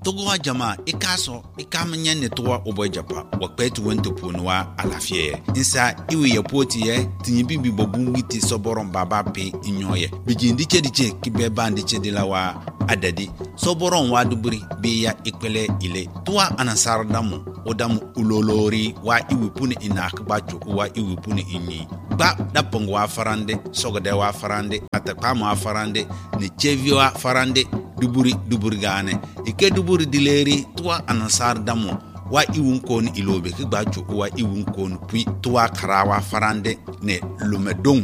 togo jama ikaso ikamanya ne towa obojapa wakpetu wento ponwa alafie insa iwe yapoti ye tinyibi bobu witi soboron baba pe inyoye bijindi chediche kibeba ndiche dilawa adadi soboron waduburi biya ikwele ile towa anasar damu odamu ulolori wa iwe pune inakbacho wa iwe pune inyi ba dapongo wa farande sogode wa farande atakama wa farande ne chevio wa farande duburi gane ike duburi dileri tuwa anasar damo wa iwun kon ilobe ki gbacho wa iwun kon pui tuwa karawa farande ne lumedong